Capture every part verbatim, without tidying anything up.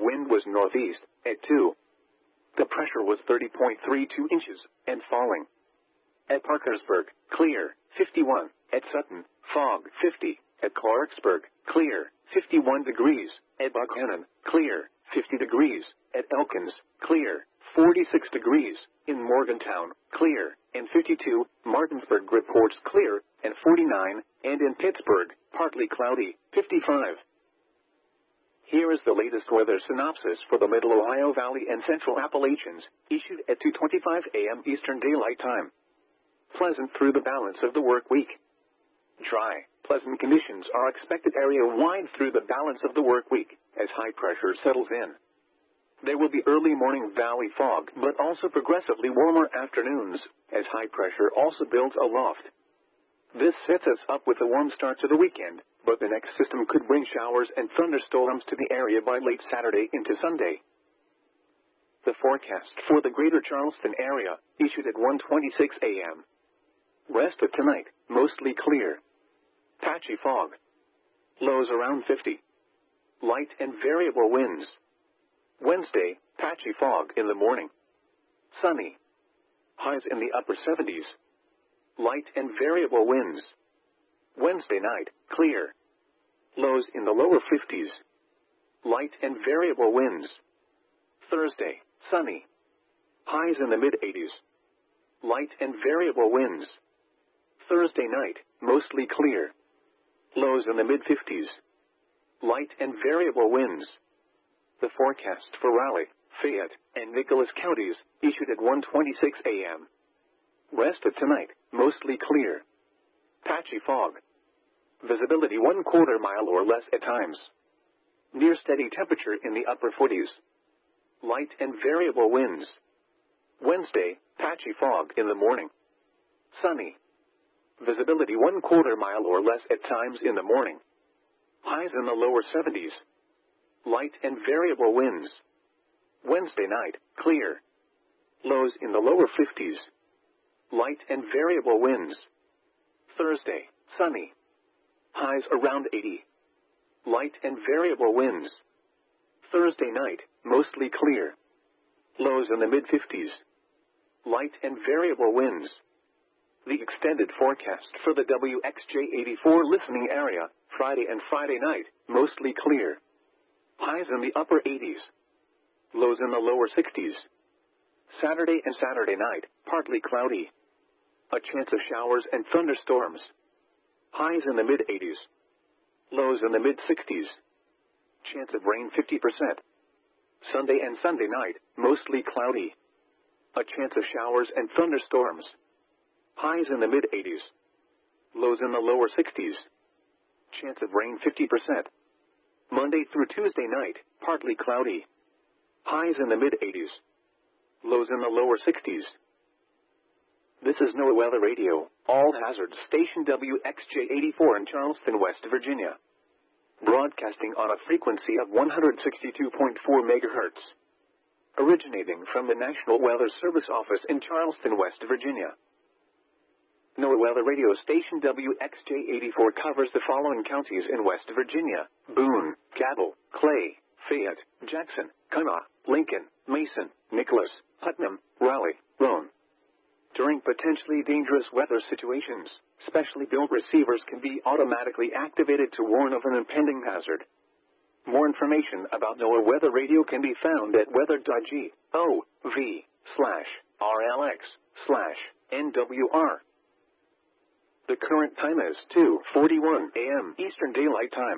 wind was northeast, at two. The pressure was thirty point three two inches, and falling. At Parkersburg, clear, fifty-one. At Sutton, fog, fifty. At Clarksburg, clear, fifty-one degrees. At Buckhannon, clear, fifty degrees. At Elkins, clear, forty-six degrees. In Morgantown, clear, and fifty-two. Martinsburg reports clear, and forty-nine. And in Pittsburgh, partly cloudy, fifty-five. Here is the latest weather synopsis for the Middle Ohio Valley and Central Appalachians, issued at two twenty-five a m Eastern Daylight Time. Pleasant through the balance of the work week. Dry, pleasant conditions are expected area-wide through the balance of the work week, as high pressure settles in. There will be early morning valley fog, but also progressively warmer afternoons, as high pressure also builds aloft. This sets us up with a warm start to the weekend, but the next system could bring showers and thunderstorms to the area by late Saturday into Sunday. The forecast for the greater Charleston area, issued at one twenty-six a m Rest of tonight, mostly clear. Patchy fog. Lows around fifty. Light and variable winds. Wednesday, patchy fog in the morning. Sunny. Highs in the upper seventies. Light and variable winds. Wednesday night, clear. Lows in the lower fifties. Light and variable winds. Thursday, sunny. Highs in the mid-eighties. Light and variable winds. Thursday night, mostly clear. Lows in the mid-fifties. Light and variable winds. The forecast for Raleigh, Fayette, and Nicholas counties, issued at one twenty-six a m Rest of tonight, mostly clear. Patchy fog. Visibility one quarter mile or less at times. Near steady temperature in the upper forties. Light and variable winds. Wednesday, patchy fog in the morning. Sunny. Visibility one quarter mile or less at times in the morning. Highs in the lower seventies. Light and variable winds. Wednesday night, clear. Lows in the lower fifties. Light and variable winds. Thursday, sunny. Highs around eighty. Light and variable winds. Thursday night, mostly clear. Lows in the mid-fifties. Light and variable winds. The extended forecast for the W X J eighty-four listening area, Friday and Friday night, mostly clear. Highs in the upper eighties. Lows in the lower sixties. Saturday and Saturday night, partly cloudy. A chance of showers and thunderstorms. Highs in the mid-eighties. Lows in the mid-sixties. Chance of rain fifty percent. Sunday and Sunday night, mostly cloudy. A chance of showers and thunderstorms. Highs in the mid-eighties. Lows in the lower sixties. Chance of rain fifty percent. Monday through Tuesday night, partly cloudy. Highs in the mid-eighties. Lows in the lower sixties. This is NOAA Weather Radio, all hazards station W X J eighty-four in Charleston, West Virginia. Broadcasting on a frequency of one hundred sixty-two point four megahertz. Originating from the National Weather Service office in Charleston, West Virginia. NOAA Weather Radio station W X J eighty-four covers the following counties in West Virginia: Boone, Cabell, Clay, Fayette, Jackson, Kanawha, Lincoln, Mason, Nicholas, Putnam, Raleigh, Roane. During potentially dangerous weather situations, specially built receivers can be automatically activated to warn of an impending hazard. More information about NOAA Weather Radio can be found at weather.gov slash RLX slash NWR. The current time is two forty-one a m Eastern Daylight Time.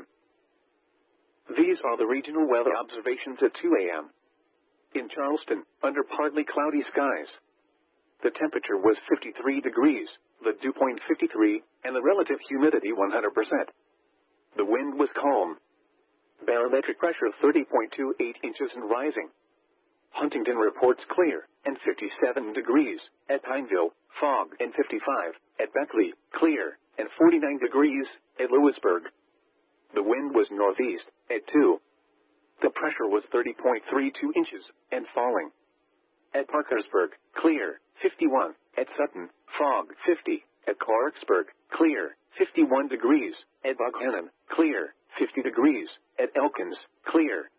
These are the regional weather observations at two a m In Charleston, under partly cloudy skies. The temperature was fifty-three degrees, the dew point fifty-three, and the relative humidity one hundred percent. The wind was calm. Barometric pressure thirty point two eight inches and rising. Huntington reports clear, and fifty-seven degrees. At Pineville, fog, and fifty-five. At Beckley, clear, and forty-nine degrees. At Lewisburg. The wind was northeast, at two. The pressure was thirty point three two inches, and falling. At Parkersburg, clear, fifty-one. At Sutton, fog, fifty. At Clarksburg, clear, fifty-one degrees. At Buckhannon, clear, fifty degrees. At Elkins, clear,